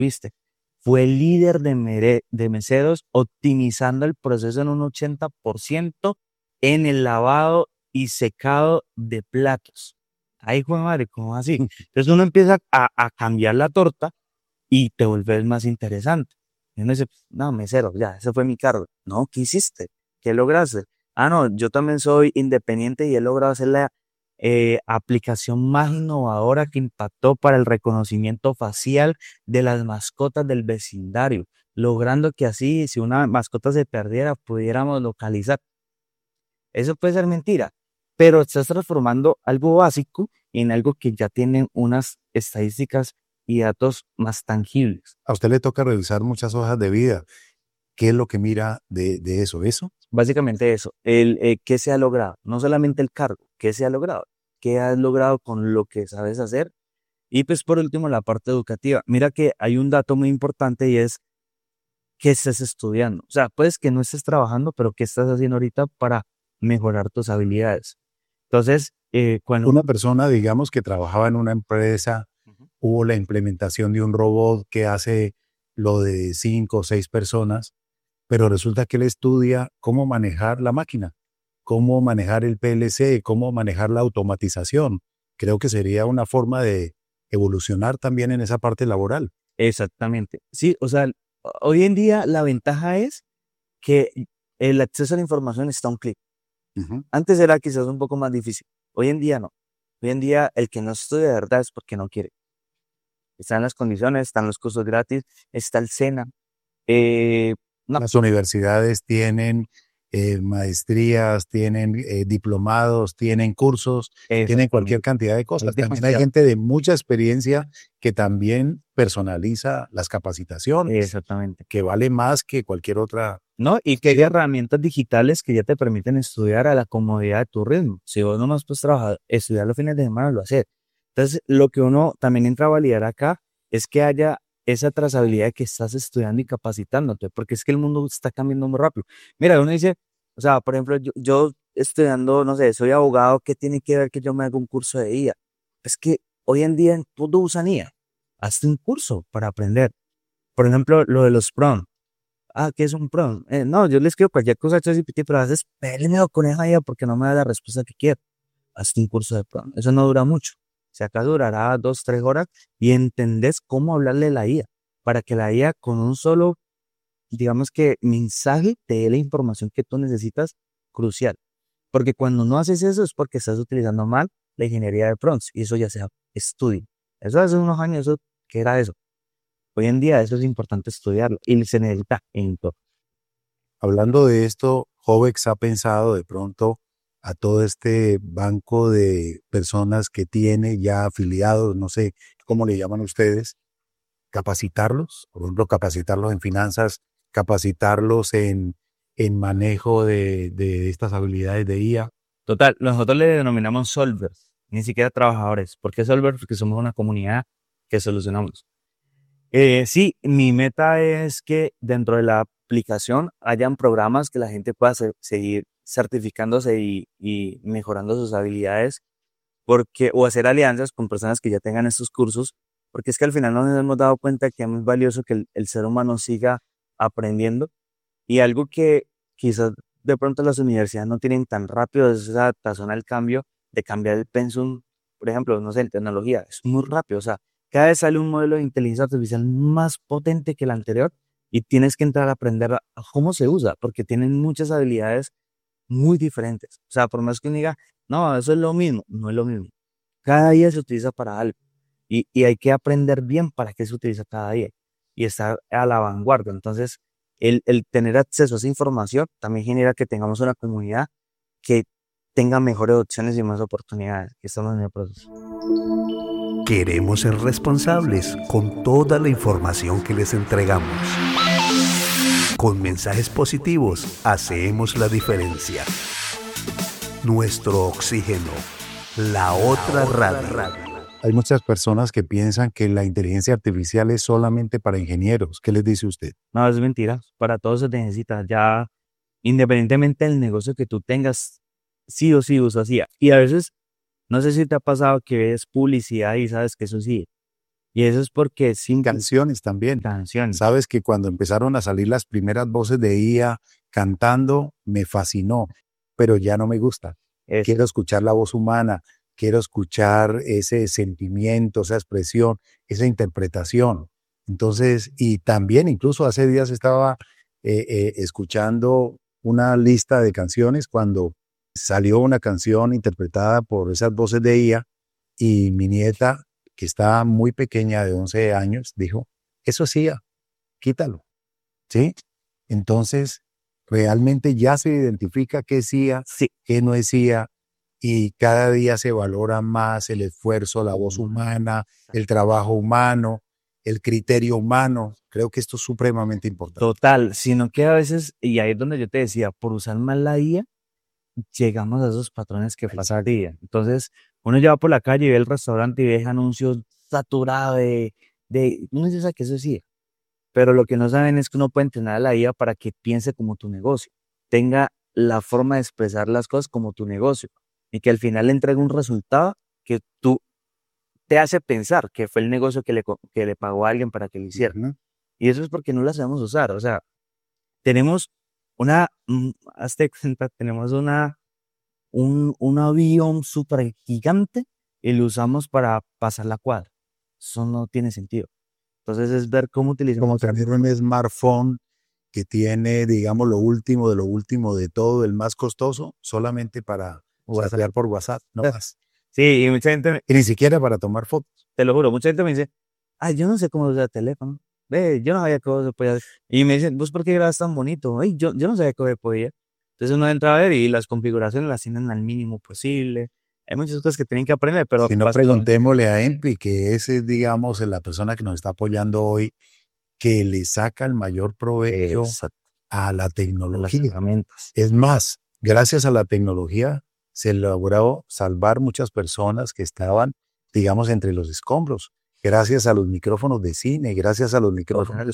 ¿viste? Fue líder de meseros, optimizando el proceso en un 80% en el lavado y secado de platos. Ay, hijo de madre, ¿cómo así? Entonces uno empieza a cambiar la torta y te vuelves más interesante. Y uno dice, no, mesero, ya, ese fue mi cargo. No, ¿qué hiciste? ¿Qué lograste? Ah, no, yo también soy independiente y he logrado hacer la aplicación más innovadora que impactó para el reconocimiento facial de las mascotas del vecindario, logrando que así, si una mascota se perdiera, pudiéramos localizar. Eso puede ser mentira, pero estás transformando algo básico en algo que ya tiene unas estadísticas y datos más tangibles. A usted le toca revisar muchas hojas de vida. ¿Qué es lo que mira de eso? ¿Eso? Básicamente eso, ¿qué se ha logrado? No solamente el cargo, ¿qué se ha logrado? ¿Qué has logrado con lo que sabes hacer? Y pues por último, la parte educativa. Mira que hay un dato muy importante y es qué estás estudiando. O sea, puedes que no estés trabajando, pero qué estás haciendo ahorita para mejorar tus habilidades. Entonces, cuando Una persona, digamos, que trabajaba en una empresa, ujú. hubo la implementación de un robot que hace lo de 5 o 6 personas, pero resulta que él estudia cómo manejar la máquina, cómo manejar el PLC, cómo manejar la automatización. Creo que sería una forma de evolucionar también en esa parte laboral. Exactamente. Sí, o sea, hoy en día la ventaja es que el acceso a la información está a un clic. Ujú. Antes era quizás un poco más difícil. Hoy en día no. Hoy en día el que no estudia de verdad es porque no quiere. Están las condiciones, están los cursos gratis, está el SENA. No, Las universidades tienen maestrías, tienen diplomados, tienen cursos, tienen cualquier exactamente. cantidad de Es cosas. También hay demasiado. gente de mucha experiencia que también personaliza las capacitaciones, Exactamente. que vale más que cualquier otra. ¿No? Y que hay herramientas digitales que ya te permiten estudiar a la comodidad de tu ritmo. Si vos nomás puedes trabajar, estudiar los fines de semana, lo haces. Entonces, lo que uno también entra a validar acá es que haya esa trazabilidad de que estás estudiando y capacitándote, porque es que el mundo está cambiando muy rápido. Mira, uno dice, o sea, por ejemplo, yo estudiando, no sé, soy abogado, ¿qué tiene que ver que yo me haga un curso de IA? Es que hoy en día todo usan IA. Hazte un curso para aprender. Por ejemplo, lo de los prompts. Ah, ¿qué es un prompt? No, yo le escribo cualquier cosa a ChatGPT, pero a veces péleme con esa IA porque no me da la respuesta que quiero. Hazte un curso de prompt. Eso no dura mucho. Si acá durará 2, 3 horas y entendés cómo hablarle a la IA para que la IA con un solo, digamos que mensaje te dé la información que tú necesitas crucial. Porque cuando no haces eso es porque estás utilizando mal la ingeniería de prompts y eso ya se estudia. Eso hace unos años, eso, ¿qué era eso? Hoy en día eso es importante estudiarlo y se necesita en todo. Hablando de esto, Jovex ha pensado de pronto a todo este banco de personas que tiene ya afiliados, no sé cómo le llaman ustedes, capacitarlos, por ejemplo, capacitarlos en finanzas, capacitarlos en manejo de estas habilidades de IA. Total, nosotros le denominamos solvers, ni siquiera trabajadores. ¿Por qué solvers? Porque somos una comunidad que solucionamos. Sí, mi meta es que dentro de la aplicación hayan programas que la gente pueda seguir certificándose y mejorando sus habilidades, porque, o hacer alianzas con personas que ya tengan estos cursos, porque es que al final nos hemos dado cuenta que es muy valioso que el ser humano siga aprendiendo y algo que quizás de pronto las universidades no tienen tan rápido es esa adaptación al cambio de cambiar el pensum, por ejemplo, no sé, en tecnología, es muy rápido, o sea, cada vez sale un modelo de inteligencia artificial más potente que el anterior y tienes que entrar a aprender a cómo se usa, porque tienen muchas habilidades muy diferentes. O sea, por más que uno diga, no, eso es lo mismo, no es lo mismo. Cada día se utiliza para algo y hay que aprender bien para qué se utiliza cada día y estar a la vanguardia. Entonces, el tener acceso a esa información también genera que tengamos una comunidad que tenga mejores opciones y más oportunidades, que estamos en el proceso. Queremos ser responsables con toda la información que les entregamos. Con mensajes positivos hacemos la diferencia. Nuestro oxígeno, la otra radio. Hay muchas personas que piensan que la inteligencia artificial es solamente para ingenieros. ¿Qué les dice usted? No, es mentira, para todo se necesita, ya independientemente del negocio que tú tengas, sí o sí usas IA. Y a veces, no sé si te ha pasado que ves publicidad y sabes que eso sí. Y eso es porque sin Canciones también. canciones. Sabes que cuando empezaron a salir las primeras voces de IA cantando, me fascinó, pero ya no me gusta. Es Quiero escuchar la voz humana, quiero escuchar ese sentimiento, esa expresión, esa interpretación. Entonces, y también incluso hace días estaba escuchando una lista de canciones cuando salió una canción interpretada por esas voces de IA y mi nieta, que está muy pequeña de 11 años, dijo, eso es IA, quítalo, ¿sí? Entonces, realmente ya se identifica qué es IA, sí, qué no es IA, y cada día se valora más el esfuerzo, la voz humana, el trabajo humano, el criterio humano. Creo que esto es supremamente importante. total, sino que a veces, y ahí es donde yo te decía, por usar mal la IA, llegamos a esos patrones que pasarían. Entonces, uno ya va por la calle y ve el restaurante y ve anuncios saturados uno dice que eso es IA, pero lo que no saben es que uno puede entrenar a la IA para que piense como tu negocio, tenga la forma de expresar las cosas como tu negocio y que al final le entregue un resultado que tú te hace pensar que fue el negocio que le pagó a alguien para que lo hiciera. Ujú. Y eso es porque no la sabemos usar. O sea, tenemos hazte cuenta, tenemos un avión súper gigante y lo usamos para pasar la cuadra. Eso no tiene sentido. Entonces es ver cómo Como utilizamos tener un smartphone que tiene, digamos, lo último de lo último de todo, el más costoso, solamente para WhatsApp. chatear por WhatsApp, no más. Sí, y mucha gente, Y ni siquiera para tomar fotos. te lo juro, mucha gente me dice, ay, yo no sé cómo usar el teléfono. Ve, yo no sabía cómo se podía hacer. Y me dicen, ¿vos por qué grabas tan bonito? Ay, yo no sabía cómo se podía. Entonces uno entra a ver y las configuraciones las tienen al mínimo posible. Hay muchas cosas que tienen que aprender, pero Si no, preguntémosle a Empli, que ese es, digamos, la persona que nos está apoyando hoy, que le saca el mayor provecho Exacto, a la las tecnología. herramientas. Es más, gracias a la tecnología se logró salvar muchas personas que estaban, digamos, entre los escombros. Gracias a los micrófonos de cine, gracias a los micrófonos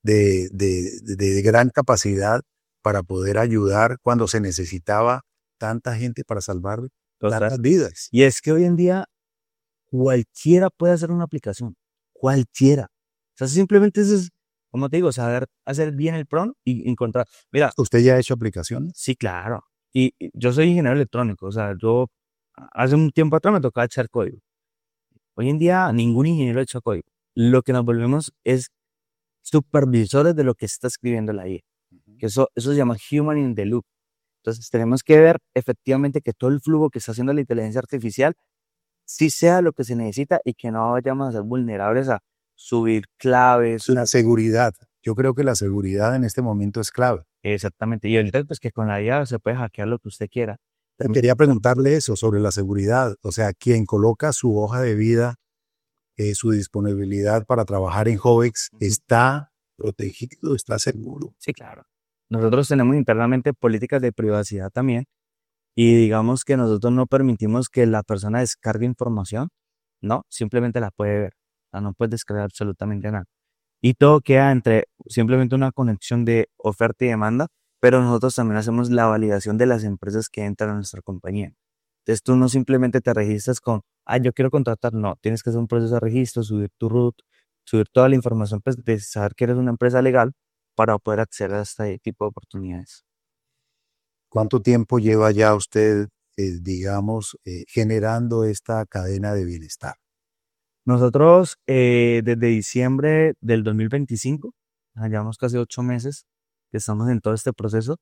de gran capacidad para poder ayudar cuando se necesitaba tanta gente para salvar Total. tantas vidas. Y es que hoy en día cualquiera puede hacer una aplicación. Cualquiera. O sea, simplemente es, como te digo, saber hacer bien el prompt y encontrar. Mira, ¿Usted ya ha hecho aplicaciones? sí, claro. Y yo soy ingeniero electrónico. O sea, yo hace un tiempo atrás me tocaba echar código. Hoy en día ningún ingeniero echa código. Lo que nos volvemos es supervisores de lo que está escribiendo la IA. Que eso se llama human in the loop. Entonces tenemos que ver efectivamente que todo el flujo que está haciendo la inteligencia artificial sí sea lo que se necesita y que no vayamos a ser vulnerables a subir claves. La seguridad. Yo creo que la seguridad en este momento es clave. Exactamente. Y ahorita pues que con la IA se puede hackear lo que usted quiera. Quería preguntarle eso sobre la seguridad. O sea, quien coloca su hoja de vida, su disponibilidad para trabajar en Jovex, ¿está protegido, está seguro? Sí, claro. Nosotros tenemos internamente políticas de privacidad también y digamos que nosotros no permitimos que la persona descargue información, no, simplemente la puede ver. O sea, no puedes descargar absolutamente nada. Y todo queda entre simplemente una conexión de oferta y demanda, pero nosotros también hacemos la validación de las empresas que entran a nuestra compañía. Entonces tú no simplemente te registras con, yo quiero contratar, no, tienes que hacer un proceso de registro, subir tu root, subir toda la información, pues, de saber que eres una empresa legal para poder acceder a este tipo de oportunidades. ¿Cuánto tiempo lleva ya usted, digamos, generando esta cadena de bienestar? Nosotros desde diciembre del 2025, llevamos casi 8 meses que estamos en todo este proceso.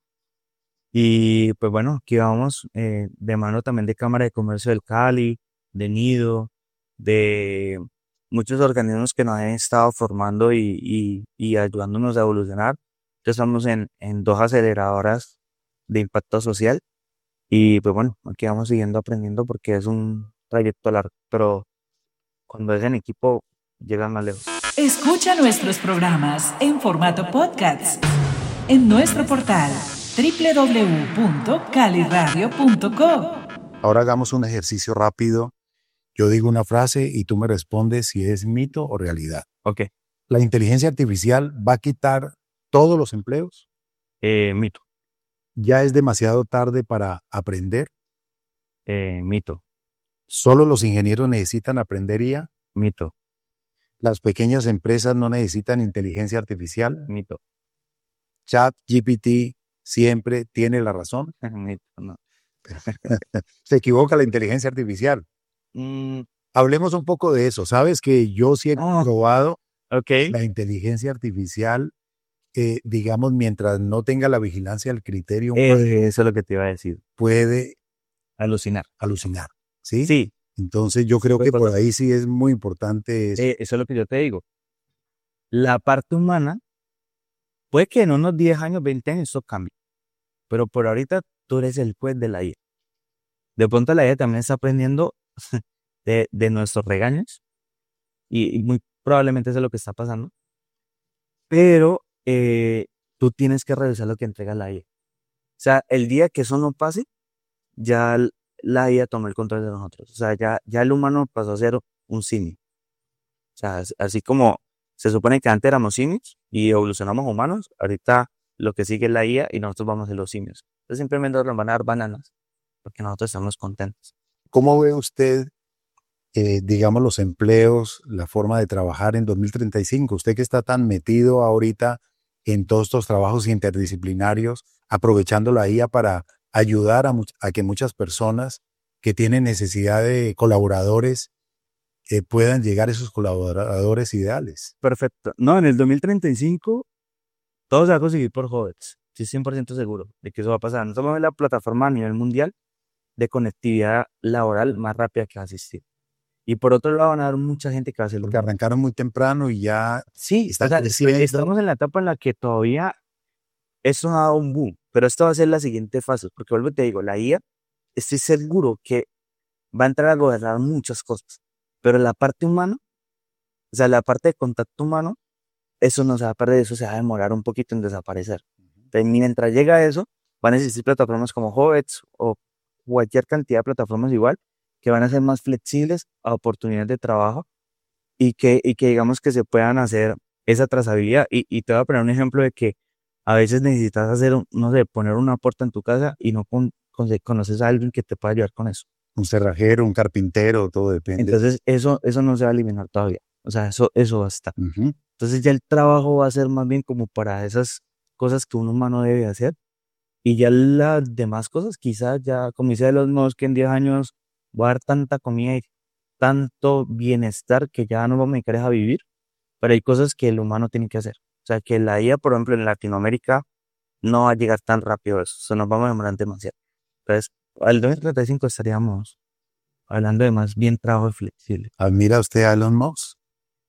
Y pues bueno, aquí vamos de mano también de Cámara de Comercio del Cali, de Nido, de muchos organismos que nos han estado formando y ayudándonos a evolucionar. Entonces estamos en dos aceleradoras de impacto social y pues bueno, aquí vamos siguiendo aprendiendo porque es un trayecto largo, pero cuando es en equipo llegan más lejos. Escucha nuestros programas en formato podcast en nuestro portal www.caliradio.co. Ahora hagamos un ejercicio rápido. Yo digo una frase y tú me respondes si es mito o realidad. Ok, ¿La inteligencia artificial va a quitar todos los empleos? mito, ¿Ya es demasiado tarde para aprender? mito, ¿Solo los ingenieros necesitan aprender IA? mito. las pequeñas empresas no necesitan inteligencia artificial. Mito. ChatGPT siempre tiene la razón. Mito, no. Se equivoca la inteligencia artificial. Mm, Hablemos un poco de eso. Sabes que yo sí he comprobado ok. la inteligencia artificial, digamos, mientras no tenga la vigilancia del criterio humano, Eso es lo que te iba a decir. puede Alucinar. alucinar. ¿Sí? Sí, Entonces yo creo pues, que por ahí sí es muy importante eso. eso es lo que yo te digo. La parte humana, puede que en unos 10 años, 20 años eso cambie. Pero por ahorita tú eres el juez de la IA. De pronto la IA también está aprendiendo de nuestros regaños. Y muy probablemente eso es lo que está pasando. Pero tú tienes que revisar lo que entrega la IA. O sea, el día que eso no pase, ya la IA tomó el control de nosotros. O sea, ya el humano pasó a ser un simio. O sea, así como se supone que antes éramos simios y evolucionamos humanos, ahorita lo que sigue es la IA y nosotros vamos a ser los simios. Entonces simplemente nos van a dar bananas porque nosotros estamos contentos. ¿Cómo ve usted, digamos, los empleos, la forma de trabajar en 2035? Usted que está tan metido ahorita en todos estos trabajos interdisciplinarios, aprovechando la IA para ayudar a que muchas personas que tienen necesidad de colaboradores puedan llegar a esos colaboradores ideales. Perfecto. No, en el 2035 todo se va a conseguir por jóvenes. Estoy 100% seguro de que eso va a pasar. Nosotros somos la plataforma a nivel mundial de conectividad laboral más rápida que va a existir. Y por otro lado van a haber mucha gente que va a hacer lo Porque mismo. arrancaron muy temprano y ya Sí, están o sea, creciendo. estamos en la etapa en la que todavía esto no ha dado un boom, pero esto va a ser la siguiente fase, porque vuelvo y te digo, la IA, estoy seguro que va a entrar a gobernar muchas cosas, pero la parte humana, o sea, la parte de contacto humano, eso no se va a perder, eso se va a demorar un poquito en desaparecer. Entonces, mientras llega eso, van a existir plataformas como Hobbits o cualquier cantidad de plataformas igual, que van a ser más flexibles a oportunidades de trabajo y que digamos que se puedan hacer esa trazabilidad. Y te voy a poner un ejemplo de que a veces necesitas hacer, no sé, poner una puerta en tu casa y no conoces a alguien que te pueda ayudar con eso. Un cerrajero, un carpintero, todo depende. Entonces, eso no se va a eliminar todavía. O sea, eso va a estar. Ujú. Entonces, ya el trabajo va a ser más bien como para esas cosas que un humano debe hacer. Y ya las demás cosas, quizás ya, como dice Elon Musk, que en 10 años va a haber tanta comida y tanto bienestar que ya no vamos a dedicar a vivir, pero hay cosas que el humano tiene que hacer. O sea, que la IA, por ejemplo, en Latinoamérica no va a llegar tan rápido a eso. O sea, nos vamos a demorar demasiado. Entonces, al 2035 estaríamos hablando de más bien trabajo flexible. ¿Admira usted a Elon Musk?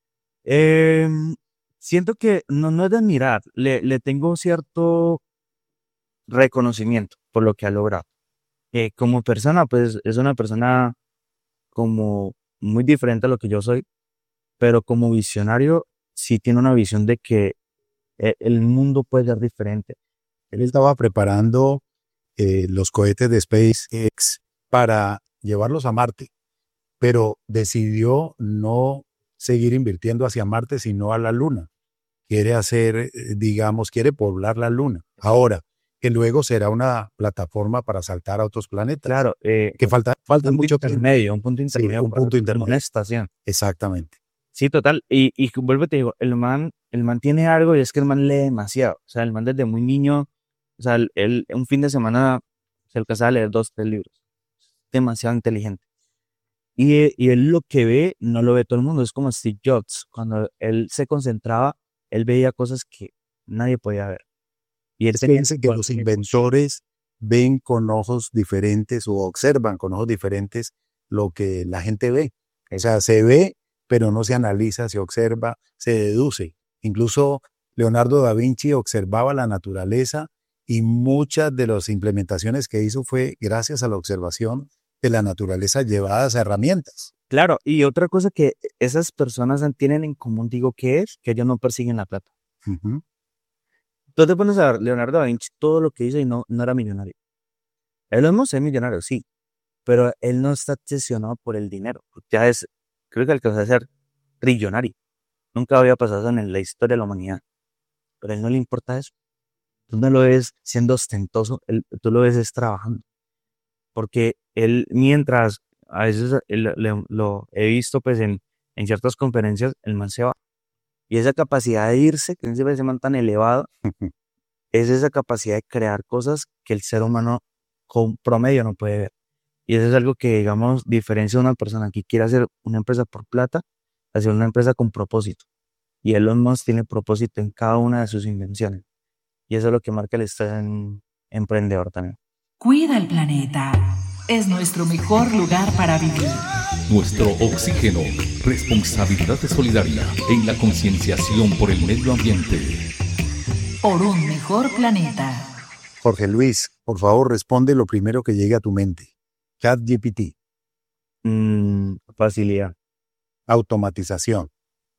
Siento que no es de admirar, le tengo cierto reconocimiento por lo que ha logrado. Como persona, pues es una persona como muy diferente a lo que yo soy, pero como visionario sí tiene una visión de que el mundo puede ser diferente. Él estaba preparando los cohetes de SpaceX para llevarlos a Marte, pero decidió no seguir invirtiendo hacia Marte, sino a la Luna. Quiere hacer, digamos, quiere poblar la Luna. Ahora, que luego será una plataforma para saltar a otros planetas. Claro, Que falta mucho tiempo. un punto Sí, intermedio, un punto como intermedio. una estación. Exactamente. Sí, total. Y vuelvo y te digo, el man tiene algo y es que el man lee demasiado. O sea, el man desde muy niño, o sea, él un fin de semana se alcanzaba a leer 2, 3 libros. Demasiado inteligente. Y él lo que ve, no lo ve todo el mundo. Es como Steve Jobs. Cuando él se concentraba, él veía cosas que nadie podía ver. Y él Es que tenía dicen que los inventores ven con ojos diferentes o observan con ojos diferentes lo que la gente ve. O sea, se ve, pero no se analiza, se observa, se deduce. Incluso Leonardo da Vinci observaba la naturaleza y muchas de las implementaciones que hizo fue gracias a la observación de la naturaleza llevadas a herramientas. Claro, y otra cosa que esas personas tienen en común, digo, que es que ellos no persiguen la plata. Ujú. Tú te pones a ver, Leonardo da Vinci, todo lo que hizo y no era millonario. Él no es millonario, sí, pero él no está obsesionado por el dinero. Ya creo que alcanzó a ser trillonario. Nunca había pasado en la historia de la humanidad. Pero a él no le importa eso. Tú no lo ves siendo ostentoso, tú lo ves trabajando. Porque él, mientras, a veces lo he visto pues en en ciertas conferencias, el man se va. Y esa capacidad de irse, que es ese man tan elevado, es esa capacidad de crear cosas que el ser humano con promedio no puede ver. Y eso es algo que, digamos, diferencia a una persona que quiere hacer una empresa por plata, a hacer una empresa con propósito. Y Elon Musk tiene propósito en cada una de sus invenciones. Y eso es lo que marca el estar emprendedor también. Cuida el planeta. Es nuestro mejor lugar para vivir. Nuestro oxígeno, responsabilidad solidaria en la concienciación por el medio ambiente. Por un mejor planeta. Jorge Luis, por favor, responde lo primero que llegue a tu mente. ChatGPT, Facilidad, automatización,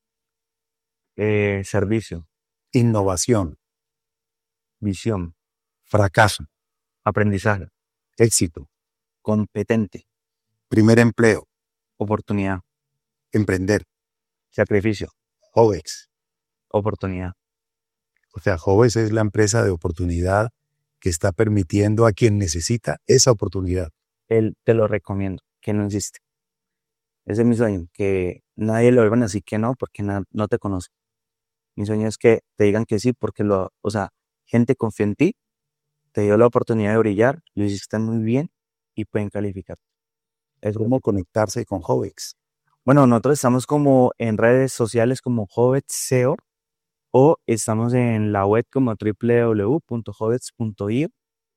servicio, innovación, visión, fracaso, aprendizaje, éxito, competente, primer empleo, oportunidad, emprender, sacrificio, Jovex. oportunidad. O sea, Jovex es la empresa de oportunidad que está permitiendo a quien necesita esa oportunidad. Te lo recomiendo, que no existe. Ese es mi sueño, que nadie le vuelvan así que no, porque no te conoce. Mi sueño es que te digan que sí, porque gente confía en ti, te dio la oportunidad de brillar, lo hiciste muy bien y pueden calificar. Es como conectarse con Jovex. Bueno, nosotros estamos como en redes sociales como Jovex SEO o estamos en la web como www.jovex.io.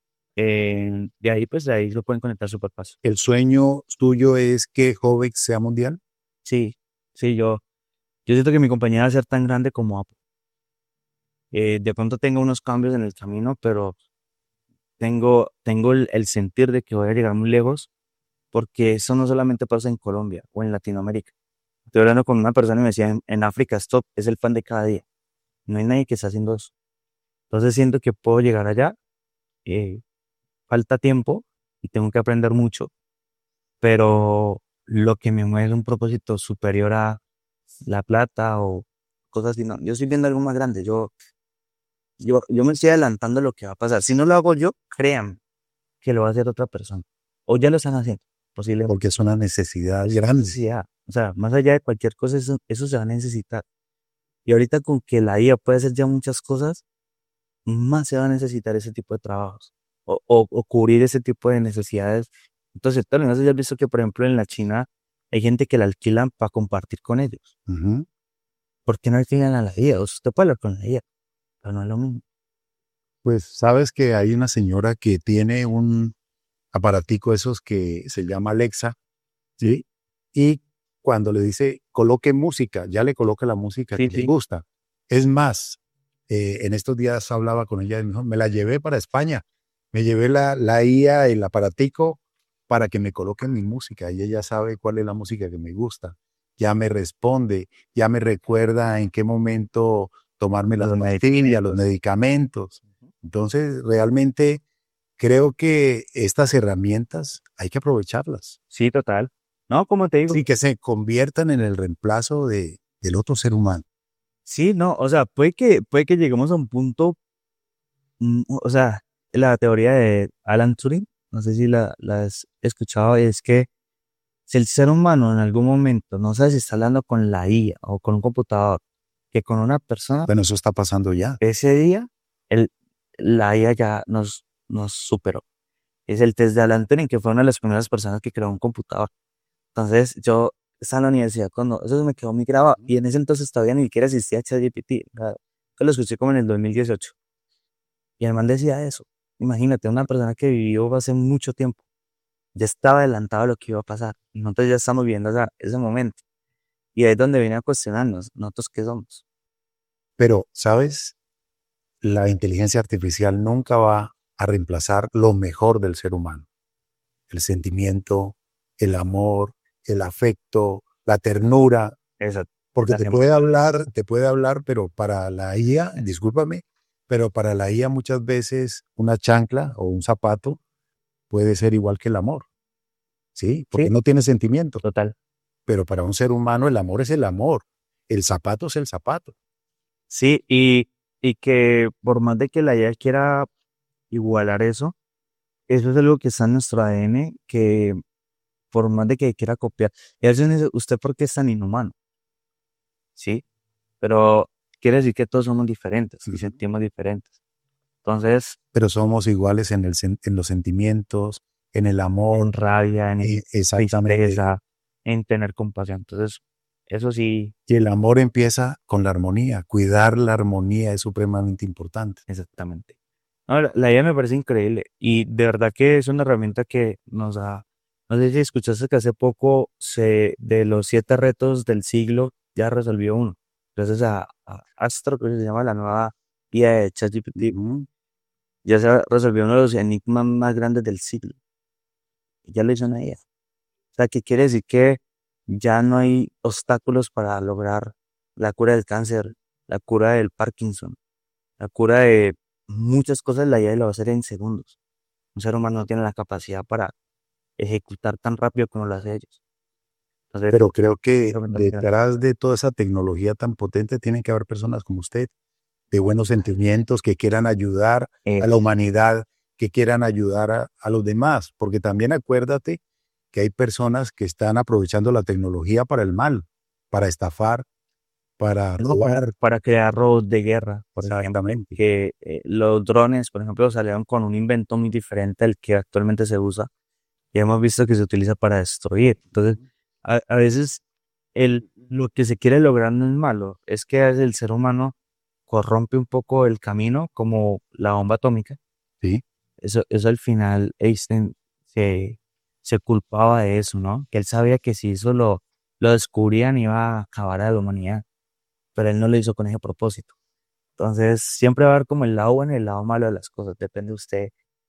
De ahí lo pueden conectar súper fácil. ¿El sueño tuyo es que Jovex sea mundial? Sí, yo siento que mi compañía va a ser tan grande como Apple. De pronto tengo unos cambios en el camino, pero tengo el sentir de que voy a llegar muy lejos, porque eso no solamente pasa en Colombia o en Latinoamérica. Estoy hablando con una persona y me decía, en África Stop es el pan de cada día. No hay nadie que esté haciendo eso. Entonces siento que puedo llegar allá. Falta tiempo y tengo que aprender mucho, pero lo que me mueve es un propósito superior a la plata o cosas así. No, yo estoy viendo algo más grande. Yo me estoy adelantando a lo que va a pasar. Si no lo hago yo, créanme que lo va a hacer otra persona. O ya lo están haciendo, posiblemente. Porque es una necesidad grande. Necesidad. O sea, más allá de cualquier cosa, eso se va a necesitar. Y ahorita con que la IA puede hacer ya muchas cosas, más se va a necesitar ese tipo de trabajos o cubrir ese tipo de necesidades. Entonces, tal vez ya has visto que, por ejemplo, en la China hay gente que la alquilan para compartir con ellos. Ujú. ¿Por qué no alquilan a la IA? O sea, usted puede hablar con la IA, pero no es lo mismo. Pues sabes que hay una señora que tiene un aparatico esos que se llama Alexa, ¿sí? Y cuando le dice coloque música, ya le coloca la música Sí, que le sí. gusta. Es más, en estos días hablaba con ella y me dijo, me la llevé para España. Me llevé la IA, el aparatico, para que me coloque mi música. Y ella sabe cuál es la música que me gusta. Ya me responde, ya me recuerda en qué momento tomarme las pastillas, los medicamentos. Entonces, realmente creo que estas herramientas hay que aprovecharlas. Sí, total. No, como te digo. Sí, que se conviertan en el reemplazo del otro ser humano. Sí, no, o sea, puede que lleguemos a un punto, o sea, la teoría de Alan Turing, no sé si la has escuchado, es que si el ser humano en algún momento no sabe si está hablando con la IA o con un computador, que con una persona, Bueno, eso está pasando ya. ese día el, la IA ya nos superó. Es el test de Alan Turing, que fue una de las primeras personas que creó un computador. Entonces, yo estaba en la universidad cuando eso me quedó muy grabado. Y en ese entonces todavía ni siquiera existía ChatGPT. Yo lo escuché como en el 2018. Y el man decía eso. Imagínate, una persona que vivió hace mucho tiempo. Ya estaba adelantado a lo que iba a pasar. Y nosotros ya estamos viviendo ese momento. Y ahí es donde viene a cuestionarnos, nosotros qué somos. Pero, ¿sabes? La inteligencia artificial nunca va a reemplazar lo mejor del ser humano. El sentimiento, el amor, el afecto, la ternura. Exacto. Porque La te puede hablar, pero para la IA, discúlpame, pero para la IA muchas veces una chancla o un zapato puede ser igual que el amor. ¿Sí? Porque Sí, no tiene sentimiento. total. Pero para un ser humano el amor es el amor. El zapato es el zapato. Sí, y que por más de que la IA quiera igualar eso es algo que está en nuestro ADN, que por más de que quiera copiar, y a veces uno dice, ¿usted por qué es tan inhumano? ¿sí? Pero quiere decir que todos somos diferentes y sentimos diferentes. Entonces, Pero somos iguales en en los sentimientos, en el amor. en rabia, en Exactamente. tristeza, en tener compasión. Entonces, eso sí, Y el amor empieza con la armonía. Cuidar la armonía es supremamente importante. exactamente. No, la idea me parece increíble y de verdad que es una herramienta que nos da. No sé si escuchaste que hace poco de los 7 retos del siglo ya resolvió uno. Gracias a Astro, que se llama la nueva IA de ChatGPT, Ujú. ya se resolvió uno de los enigmas más grandes del siglo. Y ya lo hizo una IA. O sea, que quiere decir que ya no hay obstáculos para lograr la cura del cáncer, la cura del Parkinson, la cura de muchas cosas, la IA lo va a hacer en segundos. Un ser humano no tiene la capacidad para ejecutar tan rápido como lo hace ellos. Entonces, Pero creo que creo que también detrás de toda esa tecnología tan potente tienen que haber personas como usted, de buenos sentimientos, que quieran ayudar a la humanidad, que quieran ayudar a los demás. Porque también acuérdate que hay personas que están aprovechando la tecnología para el mal, para estafar, para no, robar. para crear robots de guerra, por ejemplo, Exactamente. que los drones, por ejemplo, salieron con un invento muy diferente al que actualmente se usa y hemos visto que se utiliza para destruir. Entonces, a veces lo que se quiere lograr no es malo, es que a veces el ser humano corrompe un poco el camino, como la bomba atómica. Sí. Eso al final Einstein se culpaba de eso, ¿no? Que él sabía que si eso lo descubrían iba a acabar a la humanidad, pero él no lo hizo con ese propósito. Entonces, siempre va a haber como el lado bueno y el lado malo de las cosas. Depende de usted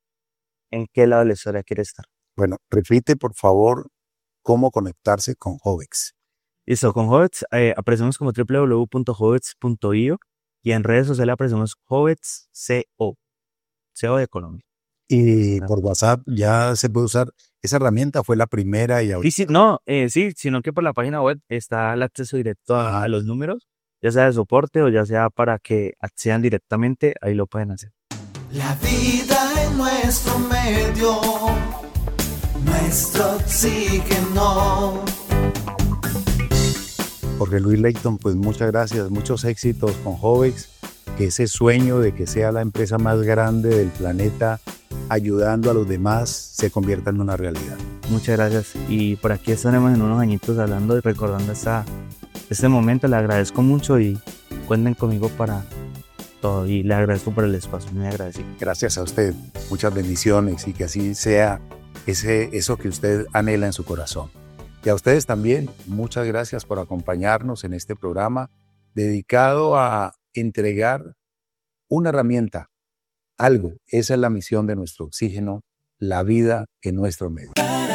en qué lado de la historia quiere estar. Bueno, repite por favor cómo conectarse con Jovex. Listo, con Hobbits aparecemos como www.hobbits.io y en redes sociales aparecemos Hobbits CO, CO de Colombia. Y por WhatsApp ya se puede usar. Esa herramienta fue la primera y Sí, ahorita. sí, no, sí, sino que por la página web está el acceso directo a los números, ya sea de soporte o ya sea para que accedan directamente, ahí lo pueden hacer. La vida en nuestro medio, nuestro oxígeno. Jorge Luis Leighton, pues muchas gracias, muchos éxitos con Jovex, que ese sueño de que sea la empresa más grande del planeta ayudando a los demás se convierta en una realidad. Muchas gracias y por aquí estaremos en unos añitos hablando y recordando este momento. Le agradezco mucho y cuenten conmigo para todo y le agradezco por el espacio, muy agradecido. Gracias a usted, muchas bendiciones y que así sea eso que usted anhela en su corazón. Y a ustedes también, muchas gracias por acompañarnos en este programa dedicado a entregar una herramienta, algo. Esa es la misión de nuestro oxígeno, la vida en nuestro medio.